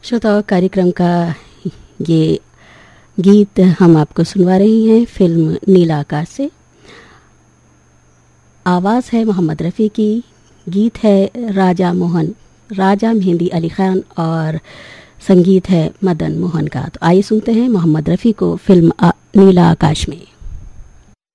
श्रोताओं, कार्यक्रम का ये गीत हम आपको सुनवा रही हैं फिल्म नीला आकाश से। आवाज़ है मोहम्मद रफ़ी की, गीत है राजा मेहंदी अली ख़ान और संगीत है मदन मोहन का। तो आइए सुनते हैं मोहम्मद रफ़ी को फिल्म नीला आकाश में।